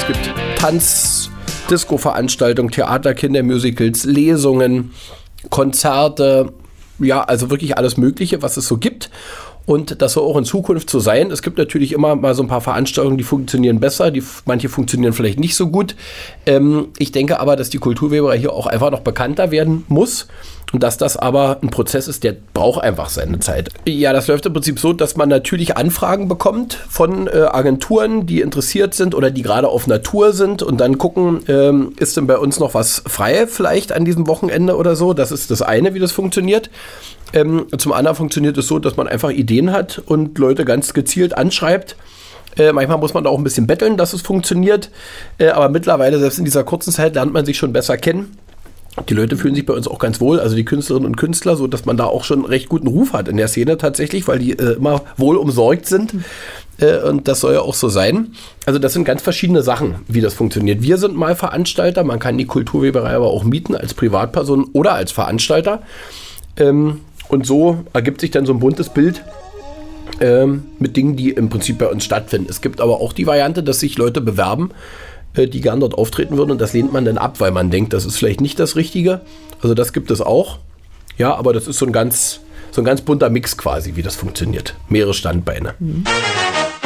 Es gibt Tanz, Disco-Veranstaltungen, Theater, Kindermusicals, Lesungen, Konzerte, ja, also wirklich alles Mögliche, was es so gibt. Und das soll auch in Zukunft so sein. Es gibt natürlich immer mal so ein paar Veranstaltungen, die funktionieren besser, manche funktionieren vielleicht nicht so gut. Ich denke aber, dass die Kulturweberei hier auch einfach noch bekannter werden muss und dass das aber ein Prozess ist, der braucht einfach seine Zeit. Ja, das läuft im Prinzip so, dass man natürlich Anfragen bekommt von Agenturen, die interessiert sind oder die gerade auf Natur sind und dann gucken, ist denn bei uns noch was frei vielleicht an diesem Wochenende oder so. Das ist das eine, wie das funktioniert. Zum anderen funktioniert es so, dass man einfach Ideen hat und Leute ganz gezielt anschreibt. Manchmal muss man da auch ein bisschen betteln, dass es funktioniert. Aber mittlerweile, selbst in dieser kurzen Zeit, lernt man sich schon besser kennen. Die Leute fühlen sich bei uns auch ganz wohl, also die Künstlerinnen und Künstler, so dass man da auch schon einen recht guten Ruf hat in der Szene tatsächlich, weil die immer wohl umsorgt sind. Und das soll ja auch so sein. Also das sind ganz verschiedene Sachen, wie das funktioniert. Wir sind mal Veranstalter, man kann die Kulturweberei aber auch mieten als Privatperson oder als Veranstalter. Und so ergibt sich dann so ein buntes Bild mit Dingen, die im Prinzip bei uns stattfinden. Es gibt aber auch die Variante, dass sich Leute bewerben, die gern dort auftreten würden und das lehnt man dann ab, weil man denkt, das ist vielleicht nicht das Richtige. Also das gibt es auch. Ja, aber das ist so ein ganz bunter Mix quasi, wie das funktioniert. Mehrere Standbeine. Mhm.